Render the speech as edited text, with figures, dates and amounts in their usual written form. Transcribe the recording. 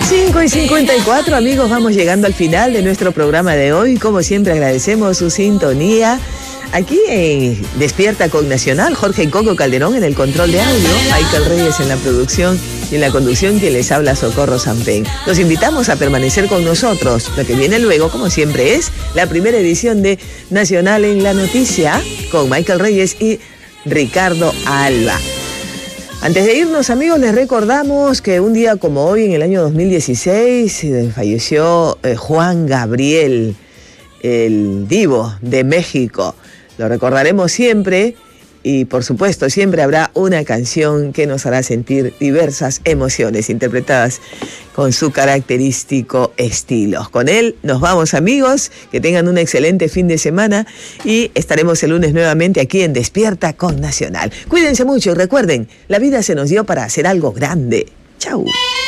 5:54, amigos, vamos llegando al final de nuestro programa de hoy. Como siempre, agradecemos su sintonía. Aquí en Despierta con Nacional, Jorge Coco Calderón en el control de audio, Michael Reyes en la producción y en la conducción, quien les habla, Socorro Sampén. Los invitamos a permanecer con nosotros. Lo que viene luego, como siempre, es la primera edición de Nacional en la Noticia con Michael Reyes y Ricardo Alba. Antes de irnos, amigos, les recordamos que un día como hoy, en el año 2016, falleció Juan Gabriel, el divo de México. Lo recordaremos siempre y, por supuesto, siempre habrá una canción que nos hará sentir diversas emociones interpretadas con su característico estilo. Con él nos vamos, amigos, que tengan un excelente fin de semana y estaremos el lunes nuevamente aquí en Despierta con Nacional. Cuídense mucho y recuerden, la vida se nos dio para hacer algo grande. Chau.